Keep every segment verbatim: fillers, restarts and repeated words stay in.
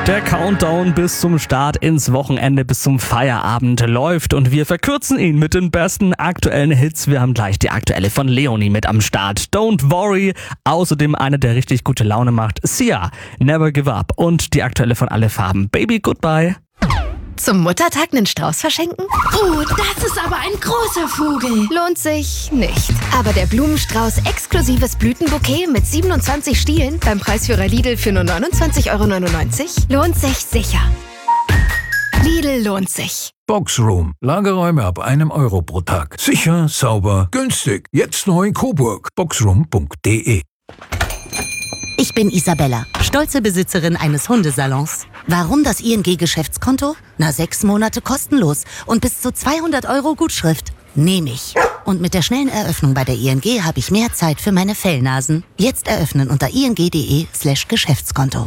Der Countdown bis zum Start ins Wochenende, bis zum Feierabend läuft und wir verkürzen ihn mit den besten aktuellen Hits. Wir haben gleich die aktuelle von Leonie mit am Start. Don't Worry. Außerdem eine, der richtig gute Laune macht. Sia, Never Give Up. Und die aktuelle von Alle Farben. Baby Goodbye. Zum Muttertag einen Strauß verschenken? Oh, das ist aber ein großer Vogel. Lohnt sich nicht. Aber der Blumenstrauß exklusives Blütenbouquet mit siebenundzwanzig Stielen beim Preisführer Lidl für nur neunundzwanzig Euro neunundneunzig lohnt sich sicher. Lidl lohnt sich. Boxroom. Lagerräume ab einem Euro pro Tag. Sicher, sauber, günstig. Jetzt neu in Coburg. boxroom punkt de. Ich bin Isabella, stolze Besitzerin eines Hundesalons. Warum das I N G-Geschäftskonto? Na, sechs Monate kostenlos und bis zu zweihundert Euro Gutschrift. Nehme ich. Und mit der schnellen Eröffnung bei der I N G habe ich mehr Zeit für meine Fellnasen. Jetzt eröffnen unter ing.de slash Geschäftskonto.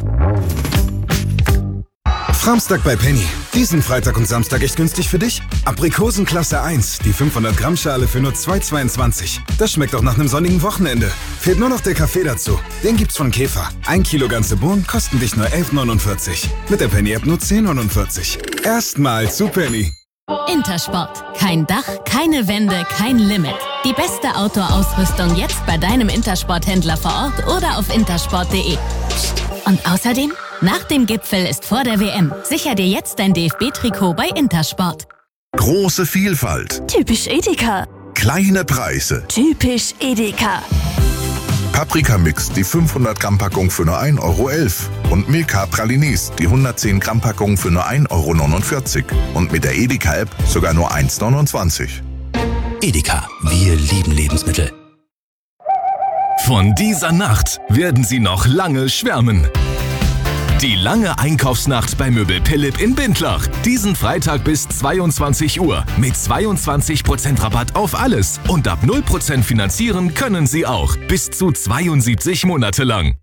Samstag bei Penny. Diesen Freitag und Samstag echt günstig für dich? Aprikosen Klasse eins, die fünfhundert Gramm Schale für nur zwei Euro zweiundzwanzig. Das schmeckt auch nach einem sonnigen Wochenende. Fehlt nur noch der Kaffee dazu. Den gibt's von Käfer. Ein Kilo ganze Bohnen kosten dich nur elf Euro neunundvierzig. Mit der Penny-App nur zehn Euro neunundvierzig. Erstmal zu Penny. Intersport. Kein Dach, keine Wände, kein Limit. Die beste Outdoor-Ausrüstung jetzt bei deinem Intersport-Händler vor Ort oder auf intersport punkt de. Und außerdem, nach dem Gipfel ist vor der W M. Sicher dir jetzt dein D F B-Trikot bei Intersport. Große Vielfalt. Typisch Edeka. Kleine Preise. Typisch Edeka. Paprika-Mix, die fünfhundert Gramm Packung für nur ein Euro elf. Und Milka Pralines, die hundertzehn Gramm Packung für nur ein Euro neunundvierzig. Und mit der Edeka-App sogar nur eins Euro neunundzwanzig. Edeka, wir lieben Lebensmittel. Von dieser Nacht werden Sie noch lange schwärmen. Die lange Einkaufsnacht bei Möbel Philipp in Bindlach. Diesen Freitag bis zweiundzwanzig Uhr. Mit zweiundzwanzig Prozent Rabatt auf alles. Und ab null Prozent finanzieren können Sie auch. Bis zu zweiundsiebzig Monate lang.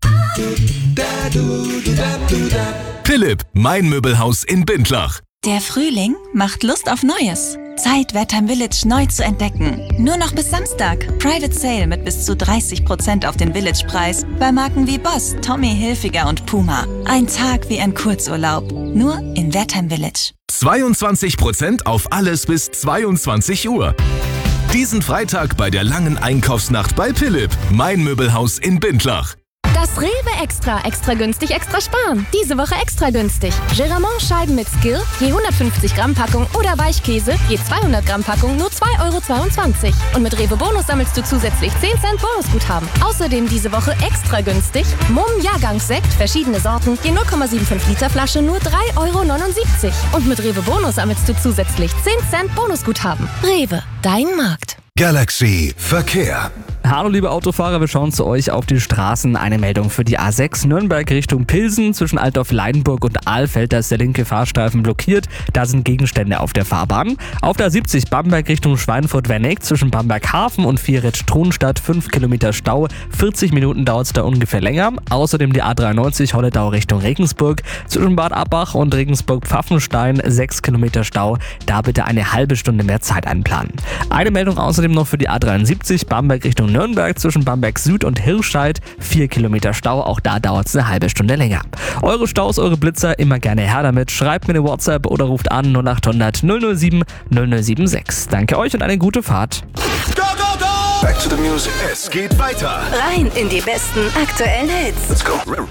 Philipp, mein Möbelhaus in Bindlach. Der Frühling macht Lust auf Neues. Zeit, Wertheim Village neu zu entdecken. Nur noch bis Samstag. Private Sale mit bis zu dreißig Prozent auf den Village-Preis bei Marken wie Boss, Tommy Hilfiger und Puma. Ein Tag wie ein Kurzurlaub. Nur in Wertheim Village. zweiundzwanzig Prozent auf alles bis zweiundzwanzig Uhr. Diesen Freitag bei der langen Einkaufsnacht bei Philipp, mein Möbelhaus in Bindlach. Das Rewe Extra, extra günstig, extra sparen. Diese Woche extra günstig. Geramont-Scheiben mit Skill, je hundertfünfzig Gramm Packung oder Weichkäse, je zweihundert Gramm Packung, nur zwei Euro zweiundzwanzig. Und mit Rewe Bonus sammelst du zusätzlich zehn Cent Bonusguthaben. Außerdem diese Woche extra günstig. Mumm Jahrgangssekt, verschiedene Sorten, je null Komma fünfundsiebzig Liter Flasche, nur drei Euro neunundsiebzig. Und mit Rewe Bonus sammelst du zusätzlich zehn Cent Bonusguthaben. Rewe, dein Markt. Galaxy Verkehr. Hallo liebe Autofahrer, wir schauen zu euch auf die Straßen. Eine Meldung für die A sechs Nürnberg Richtung Pilsen. Zwischen Altdorf-Leidenburg und Ahlfeld, da ist der linke Fahrstreifen blockiert. Da sind Gegenstände auf der Fahrbahn. Auf der A siebzig Bamberg Richtung Schweinfurt-Werneck zwischen Bamberg-Hafen und Vieretz-Tronstadt fünf Kilometer Stau. vierzig Minuten dauert es da ungefähr länger. Außerdem die A dreiundneunzig Holledau Richtung Regensburg. Zwischen Bad Abbach und Regensburg-Pfaffenstein sechs Kilometer Stau. Da bitte eine halbe Stunde mehr Zeit einplanen. Eine Meldung außerdem noch für die A dreiundsiebzig Bamberg Richtung Nürnberg zwischen Bamberg Süd und Hirscheid. vier Kilometer Stau, auch da dauert es eine halbe Stunde länger. Eure Staus, eure Blitzer, immer gerne her damit. Schreibt mir eine WhatsApp oder ruft an null acht hundert null null sieben null null sieben sechs. Danke euch und eine gute Fahrt. Go, go, go! Back to the music. Es geht weiter. Rein in die besten aktuellen Hits. Let's go.